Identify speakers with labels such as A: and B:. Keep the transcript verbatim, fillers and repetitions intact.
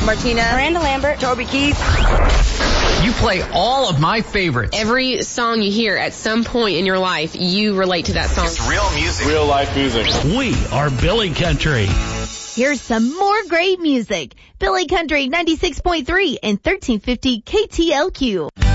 A: Martina.
B: Miranda Lambert.
A: Toby Keith.
C: You play all of my favorites.
D: Every song you hear at some point in your life, you relate to that song.
E: It's real music.
F: Real life music.
G: We are Billy Country.
H: Here's some more great music. Billy Country ninety-six point three and thirteen fifty K T L Q.